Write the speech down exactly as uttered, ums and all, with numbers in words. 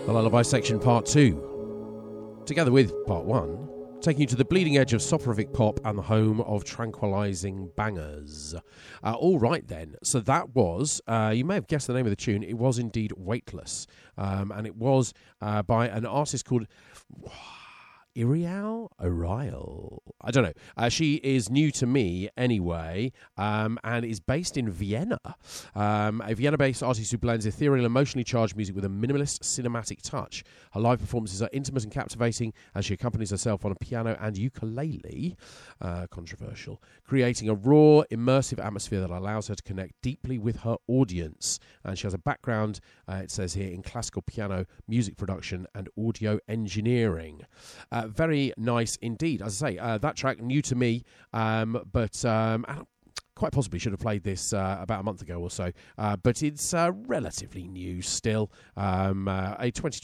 The Lullaby section part two, together with part one, taking you to the bleeding edge of soporific pop and the home of tranquilizing bangers. Uh, all right then, so that was, uh, you may have guessed the name of the tune, it was indeed Weightless, um, and it was uh, by an artist called Irial Orial. I don't know. Uh, she is new to me anyway, um, and is based in Vienna. Um, a Vienna-based artist who blends ethereal, emotionally charged music with a minimalist cinematic touch. Her live performances are intimate and captivating as she accompanies herself on a piano and ukulele, uh, controversial, creating a raw, immersive atmosphere that allows her to connect deeply with her audience. And she has a background, uh, it says here, in classical piano, music production, and audio engineering. Uh, very nice indeed. As I say, uh, that track, new to me, um, but um, quite possibly should have played this uh, about a month ago or so, uh, but it's uh, relatively new still. Um, uh, a twenty